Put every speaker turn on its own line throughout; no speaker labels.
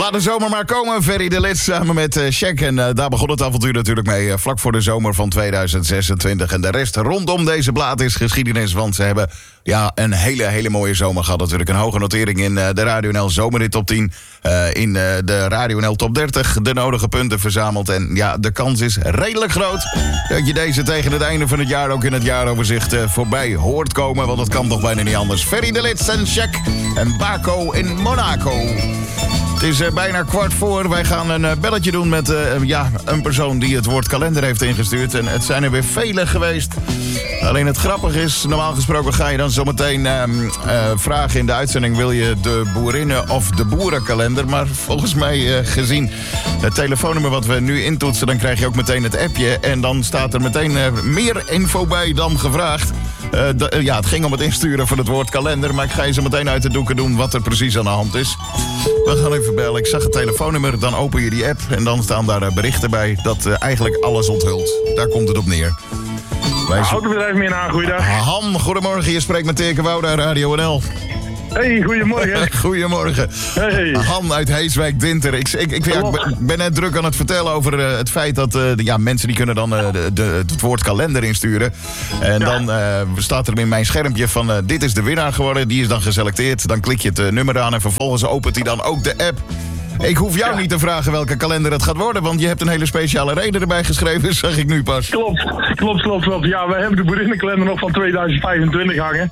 Laat de zomer maar komen. Ferry de Lid samen met Shaq. En daar begon het avontuur natuurlijk mee. Vlak voor de zomer van 2026. En de rest rondom deze plaat is geschiedenis. Want ze hebben een hele mooie zomer gehad. Natuurlijk een hoge notering in de Radio NL Zomerhit Top 10. In de Radio NL Top 30. De nodige punten verzameld. En ja, de kans is redelijk groot dat je deze tegen het einde van het jaar ook in het jaaroverzicht voorbij hoort komen. Want dat kan toch bijna niet anders. Ferry de Lid en Shaq en Baco in Monaco. Het is bijna 15:15. Wij gaan een belletje doen met een persoon die het woord kalender heeft ingestuurd. En het zijn er weer vele geweest. Alleen het grappige is, normaal gesproken ga je dan zometeen vragen in de uitzending: wil je de boerinnen of de boerenkalender? Maar volgens mij gezien het telefoonnummer wat we nu intoetsen, dan krijg je ook meteen het appje. En dan staat er meteen meer info bij dan gevraagd. Het ging om het insturen van het woord kalender. Maar ik ga je zo meteen uit de doeken doen wat er precies aan de hand is. We gaan even bellen. Ik zag het telefoonnummer, dan open je die app. En dan staan daar berichten bij dat eigenlijk alles onthult. Daar komt het op neer.
Autobedrijf meer aan, goeiedag.
Han, goedemorgen. Je spreekt met Teke Wouda, Radio NL.
Hey, goedemorgen.
Goedemorgen.
Hey.
Han uit Heeswijk, Dinter. Ik ben net druk aan het vertellen over het feit dat mensen die kunnen dan het woord kalender insturen. En dan staat er in mijn schermpje van dit is de winnaar geworden. Die is dan geselecteerd. Dan klik je het nummer aan en vervolgens opent hij dan ook de app. Ik hoef jou niet te vragen welke kalender het gaat worden, want je hebt een hele speciale reden erbij geschreven, zag ik nu pas.
Klopt. Ja, wij hebben de boerinnenkalender nog van 2025 hangen.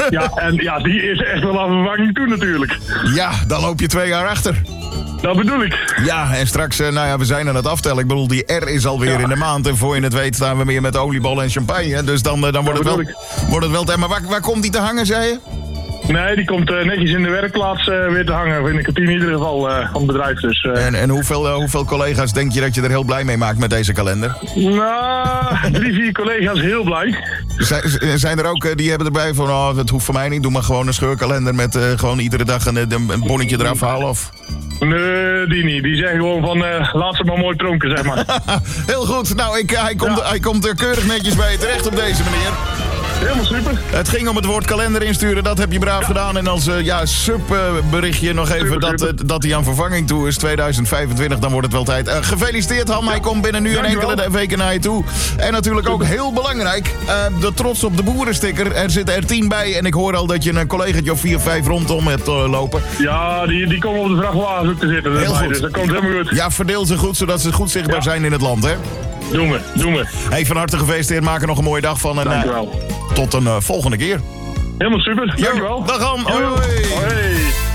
Die is echt wel aan vervanging toe natuurlijk.
Ja, dan loop je 2 jaar achter.
Dat bedoel ik.
Ja, en straks, we zijn aan het aftellen. Ik bedoel, die R is alweer in de maand. En voor je het weet staan we meer met oliebollen en champagne. Dus dan wordt het wel tijd. Maar waar komt die te hangen, zei je?
Nee, die komt netjes in de werkplaats weer te hangen. In de kantine in ieder geval van het bedrijf. Dus,
En hoeveel collega's denk je dat je er heel blij mee maakt met deze kalender?
Nou, 3-4 collega's heel blij.
Zijn er ook die hebben erbij van, dat hoeft voor mij niet. Doe maar gewoon een scheurkalender met gewoon iedere dag een bonnetje eraf halen of...
Nee, die niet. Die zeggen gewoon van, laat ze maar mooi pronken, zeg maar.
Heel goed. Nou, hij komt er keurig netjes bij terecht op deze manier.
Helemaal super.
Het ging om het woord kalender insturen, dat heb je braaf gedaan. En als subberichtje nog even dat hij aan vervanging toe is, 2025, dan wordt het wel tijd. Gefeliciteerd Han, hij komt binnen nu en enkele weken naar je toe. En natuurlijk ook heel belangrijk, de trots op de boerensticker. Er zitten er 10 bij en ik hoor al dat je een collegaatje of 4-5 rondom hebt lopen.
Ja, die komen op de vrachtwagen te zitten.
Heel goed.
Dus dat komt helemaal goed.
Ja, verdeel ze goed, zodat ze goed zichtbaar zijn in het land, hè?
Doen we.
Hey, van harte gefeliciteerd, maak er nog een mooie dag van. En,
dankjewel.
Tot een volgende keer.
Helemaal super, dankjewel.
Dag Han, hoi.
Hoi.